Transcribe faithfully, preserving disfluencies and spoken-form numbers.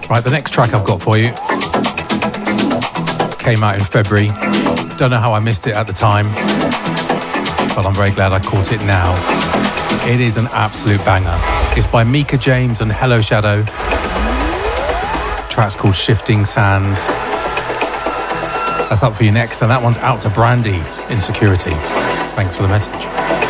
Right, the next track I've got for you came out in February. Don't know how I missed it at the time, but I'm very glad I caught it now. It is an absolute banger. It's by Mika James and Hello Shadow. The track's called Shifting Sands. That's up for you next, and that one's out to Brandy in Security. Thanks for the message.